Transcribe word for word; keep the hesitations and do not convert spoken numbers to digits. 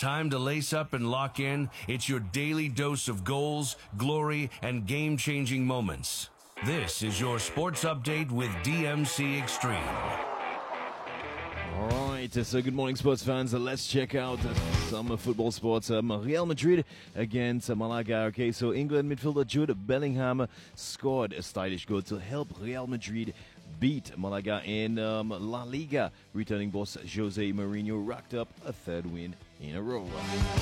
Time to lace up and lock in. It's your daily dose of goals, glory, and game-changing moments. This is your sports update with D M C Extreme. All right, so good morning, sports fans. Let's check out some football sports. Um, Real Madrid against Malaga. Okay, so England midfielder Jude Bellingham scored a stylish goal to help Real Madrid beat Malaga in um, La Liga. Returning boss Jose Mourinho racked up a third win in a row.